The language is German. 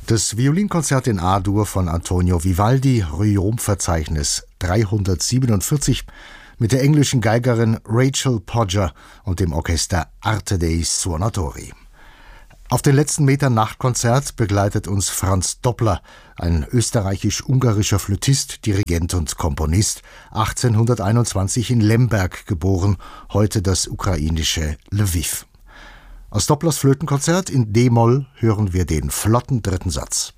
Das Violinkonzert in A-Dur von Antonio Vivaldi, Rühm-Verzeichnis 347, mit der englischen Geigerin Rachel Podger und dem Orchester Arte dei Suonatori. Auf den letzten Metern Nachtkonzert begleitet uns Franz Doppler, ein österreichisch-ungarischer Flötist, Dirigent und Komponist, 1821 in Lemberg geboren, heute das ukrainische Lwiw. Aus Dopplers Flötenkonzert in D-Moll hören wir den flotten dritten Satz.